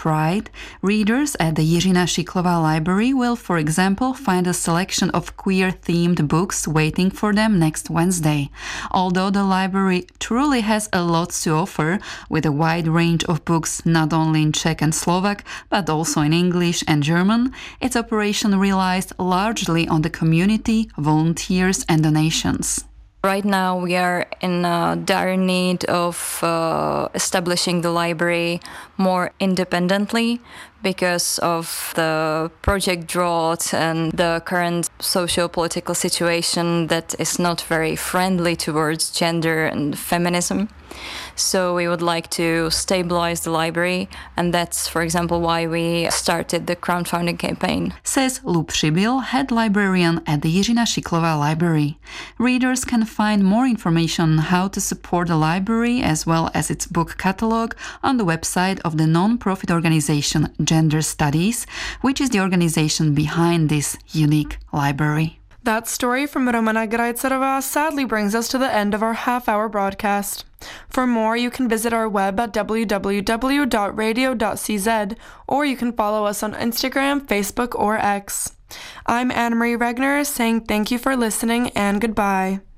right. Readers at the Jiřina Šiklová Library will, for example, find a selection of queer-themed books waiting for them next Wednesday. Although the library truly has a lot to offer, with a wide range of books not only in Czech and Slovak, but also in English and German, its operation relies largely on the community, volunteers and donations. Right now we are in dire need of establishing the library more independently because of the project drought and the current socio-political situation that is not very friendly towards gender and feminism. So we would like to stabilize the library, and that's, for example, why we started the crowdfunding campaign. Says Lub Přibyl, head librarian at the Jiřina Šiklová Library. Readers can find more information on how to support the library as well as its book catalog on the website of the non-profit organization Gender Studies, which is the organization behind this unique library. That story from Romana Grajcerová sadly brings us to the end of our half-hour broadcast. For more, you can visit our web at www.radio.cz, or you can follow us on Instagram, Facebook, or X. I'm Anne-Marie Regner saying thank you for listening and goodbye.